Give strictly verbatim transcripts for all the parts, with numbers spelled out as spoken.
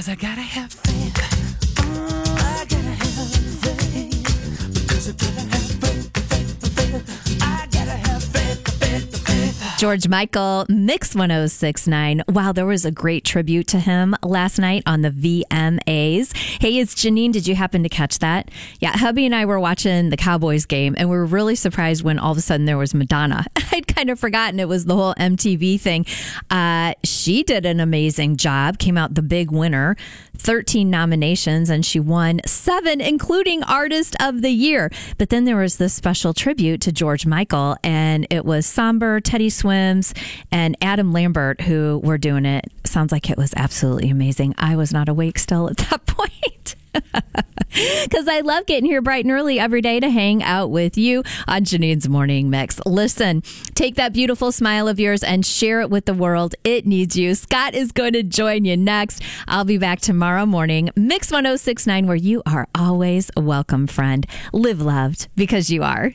Because I gotta have faith. Oh, I gotta have faith. Because I gotta have faith, faith, faith. I gotta have faith, faith, faith. George Michael, Mix one oh six point nine. Wow, there was a great tribute to him last night on the V M As. Hey, it's Janine. Did you happen to catch that? Yeah, hubby and I were watching the Cowboys game, and we were really surprised when all of a sudden there was Madonna. I'd kind of forgotten it was the whole M T V thing. Uh, she did an amazing job, came out the big winner, thirteen nominations, and she won seven, including Artist of the Year. But then there was this special tribute to George Michael, and it was Somber, Teddy Swims, and Adam Lambert who were doing it. Sounds like it was absolutely amazing. I was not awake still at that point. Because I love getting here bright and early every day to hang out with you on Janine's Morning Mix. Listen, take that beautiful smile of yours and share it with the world. It needs you. Scott is going to join you next. I'll be back tomorrow morning. Mix one oh six point nine, where you are always welcome, friend. Live loved, because you are.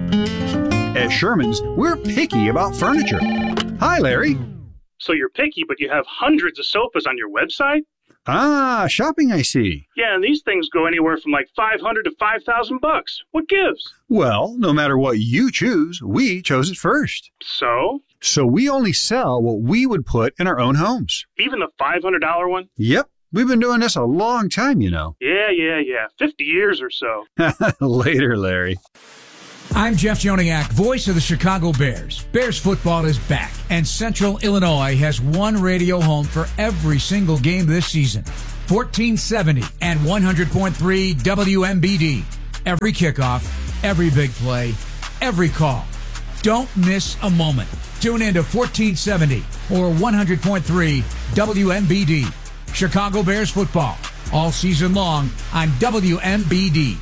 At Sherman's, we're picky about furniture. Hi, Larry. So you're picky, but you have hundreds of sofas on your website? Ah, shopping, I see. Yeah, and these things go anywhere from like five hundred to five thousand bucks. What gives? Well, no matter what you choose, we chose it first. So? So we only sell what we would put in our own homes. Even the five hundred dollars one? Yep. We've been doing this a long time, you know. Yeah, yeah, yeah. fifty years or so. Later, Larry. I'm Jeff Joniak, voice of the Chicago Bears. Bears football is back, and Central Illinois has one radio home for every single game this season. fourteen seventy and one hundred point three W M B D. Every kickoff, every big play, every call. Don't miss a moment. Tune in to fourteen seventy or one hundred point three W M B D. Chicago Bears football, all season long on W M B D.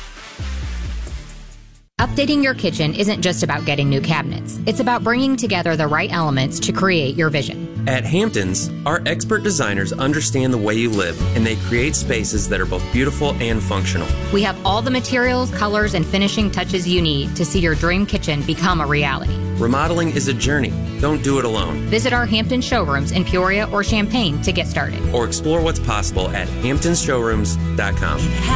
Updating your kitchen isn't just about getting new cabinets. It's about bringing together the right elements to create your vision. At Hamptons, our expert designers understand the way you live, and they create spaces that are both beautiful and functional. We have all the materials, colors, and finishing touches you need to see your dream kitchen become a reality. Remodeling is a journey. Don't do it alone. Visit our Hampton showrooms in Peoria or Champaign to get started. Or explore what's possible at hamptons showrooms dot com.